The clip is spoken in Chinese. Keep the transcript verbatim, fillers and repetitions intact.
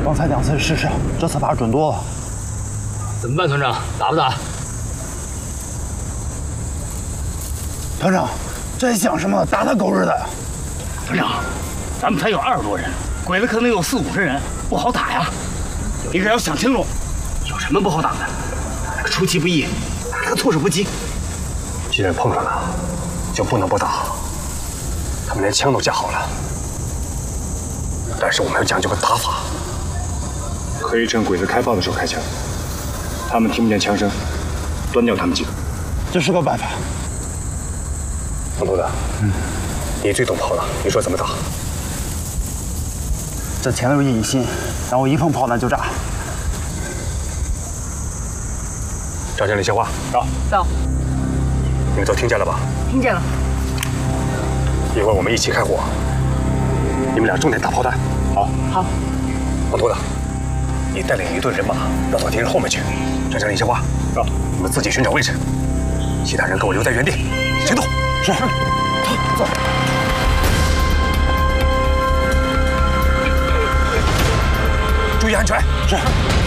刚才两次试射，这次把准多了。 怎么办，团长？打不打？ 团长，这想什么？打他狗日的！ 团长，咱们才有二十多人，鬼子可能有四五十人，不好打呀。你可要想清楚，有什么不好打的？出其不意，来个措手不及。 既然碰上了，就不能不打。他们连枪都架好了，但是我们要讲究个打法。可以趁鬼子开炮的时候开枪，他们听不见枪声，端掉他们几个。 这是个办法。 王头子，嗯，你最懂炮了，你说怎么打？ 这前头有引信，然后一碰炮弹就炸。 张经理，先话。到。 到。 你们都听见了吧？ 听见了。 一会儿我们一起开火，你们俩重点打炮弹。好。 好。 王头子，你带领一队人马绕到敌人后面去。张经理，先话。到。你们自己寻找位置，其他人给我留在原地，行动。是。走。注意安全。是。